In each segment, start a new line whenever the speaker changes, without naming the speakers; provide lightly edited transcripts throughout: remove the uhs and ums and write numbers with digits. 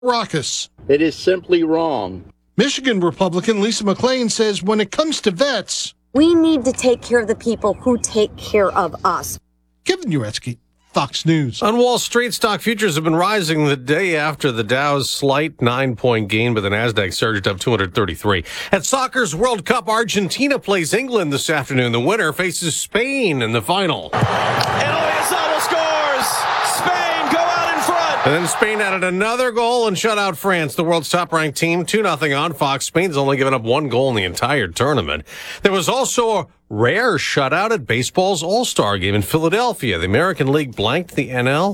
raucous.
It is simply wrong.
Michigan Republican Lisa McClain says when it comes to vets,
we need to take care of the people who take care of us.
Kevin Uretsky, Fox News.
On Wall Street, stock futures have been rising the day after the Dow's slight 9-point gain, but the Nasdaq surged up 233. At soccer's World Cup, Argentina plays England this afternoon. The winner faces Spain in the final.
Oyarzábal scores! Spain go out in front!
And then Spain added another goal and shut out France, the world's top-ranked team, 2-0 on Fox. Spain's only given up one goal in the entire tournament. There was also a rare shutout at baseball's All-Star game in Philadelphia. The American League blanked the NL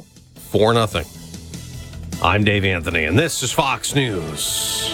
4-0. I'm Dave Anthony, and this is Fox News.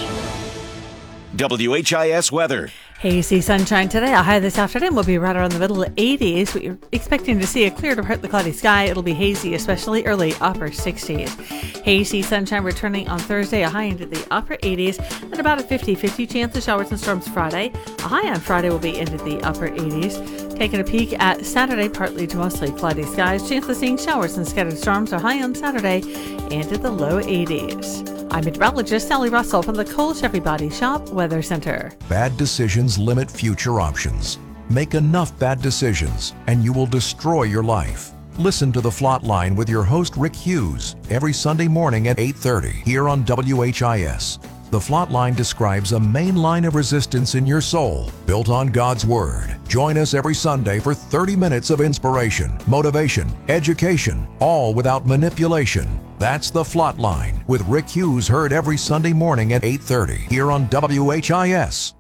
WHIS weather.
Hazy sunshine today. A high this afternoon will be right around the middle 80s. We're expecting to see a clear to partly cloudy sky. It'll be hazy, especially early upper 60s. Hazy sunshine returning on Thursday. A high into the upper 80s and about a 50-50 chance of showers and storms Friday. A high on Friday will be into the upper 80s. Taking a peek at Saturday, partly to mostly cloudy skies. Chance of seeing showers and scattered storms are high on Saturday into the low 80s. I'm meteorologist Sally Russell from the Cole Chevy Body Shop Weather Center.
Bad decisions limit future options. Make enough bad decisions, and you will destroy your life. Listen to The Flot Line with your host Rick Hughes every Sunday morning at 8:30 here on WHIS. The Flot Line describes a main line of resistance in your soul, built on God's Word. Join us every Sunday for 30 minutes of inspiration, motivation, education, all without manipulation. That's The Flot Line with Rick Hughes, heard every Sunday morning at 8:30 here on WHIS.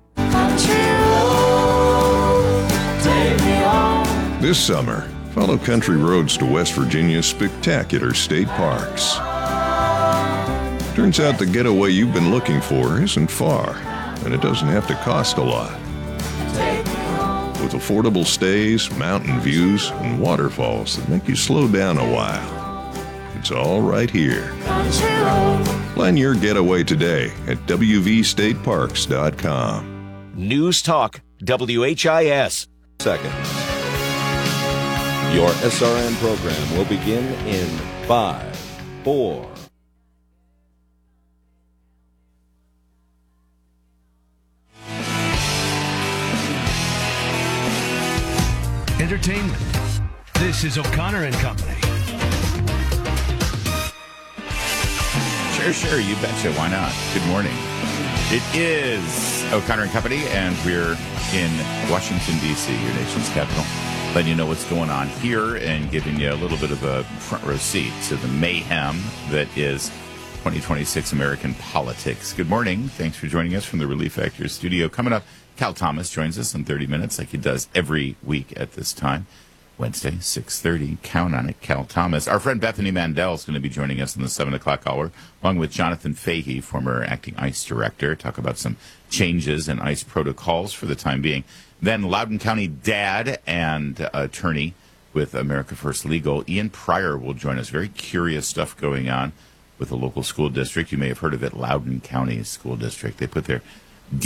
This summer, follow country roads to West Virginia's spectacular state parks. Turns out the getaway you've been looking for isn't far, and it doesn't have to cost a lot. With affordable stays, mountain views, and waterfalls that make you slow down a while. It's all right here. Plan your getaway today at wvstateparks.com.
News Talk, WHIS.
Seconds. Your SRN program will begin in 5, 4.
Entertainment. This is O'Connor and Company.
Sure, you betcha. Why not? Good morning. It is O'Connor and Company, and we're in Washington, D.C., your nation's capital, letting you know what's going on here and giving you a little bit of a front row seat to the mayhem that is 2026 American politics. Good morning. Thanks for joining us from the Relief Factor studio. Coming up, Cal Thomas joins us in 30 minutes like he does every week at this time. Wednesday, 6:30. Count on it, Cal Thomas. Our friend Bethany Mandel is going to be joining us in the 7 o'clock hour, along with Jonathan Fahey, former acting ICE director, talk about some changes in ICE protocols for the time being. Then Loudoun County dad and attorney with America First Legal, Ian Pryor, will join us. Very curious stuff going on with the local school district. You may have heard of it, Loudoun County School District. They put their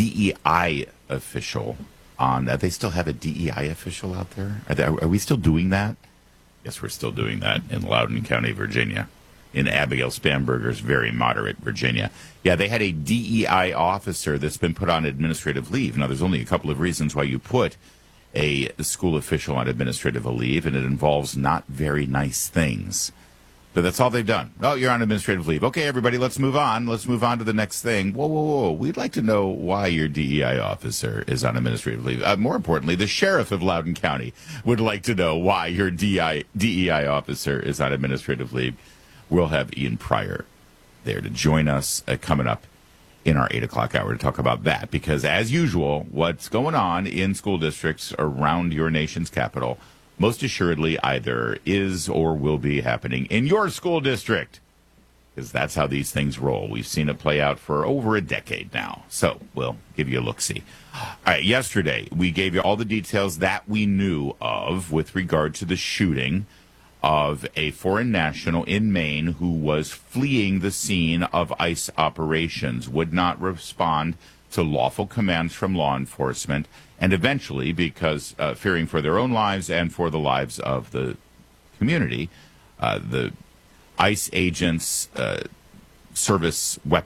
DEI official on that. They still have a DEI official out there? Are we still doing that? Yes, we're still doing that in Loudoun County, Virginia, in Abigail Spanberger's very moderate Virginia. Yeah, they had a DEI officer that's been put on administrative leave. Now, there's only a couple of reasons why you put a school official on administrative leave, and it involves not very nice things. But that's all they've done. Oh, you're on administrative leave. Okay, everybody, let's move on. Let's move on to the next thing. Whoa. We'd like to know why your DEI officer is on administrative leave. More importantly, the sheriff of Loudoun County would like to know why your DEI officer is on administrative leave. We'll have Ian Pryor there to join us coming up in our 8 o'clock hour to talk about that. Because, as usual, what's going on in school districts around your nation's capital most assuredly either is or will be happening in your school district, because that's how these things roll. We've seen it play out for over a decade now. So we'll give you a look-see. All right, yesterday we gave you all the details that we knew of with regard to the shooting of a foreign national in Maine who was fleeing the scene of ICE operations, would not respond to lawful commands from law enforcement, and eventually, because fearing for their own lives and for the lives of the community, the ICE agents service weapons.